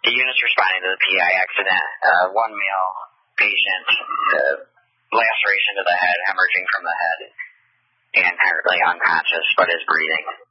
The unit's responding to the PI accident. One male patient, laceration to the head, hemorrhaging from the head, and currently unconscious, but is breathing.